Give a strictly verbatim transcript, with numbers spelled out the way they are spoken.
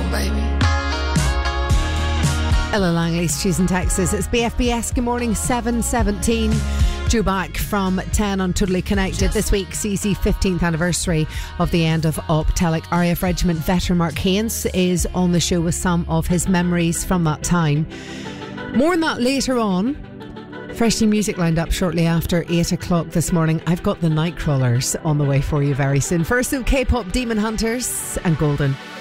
baby. Ella Langley's She's in Texas. It's B F B S. Good morning, seven seventeen. Due back from ten on Totally Connected. This week sees the fifteenth anniversary of the end of Op Telic. R A F Regiment veteran Mark Haynes is on the show with some of his memories from that time. More on that later on. Fresh new music lined up shortly after eight o'clock this morning. I've got the Nightcrawlers on the way for you very soon. First, K-pop Demon Hunters and Golden.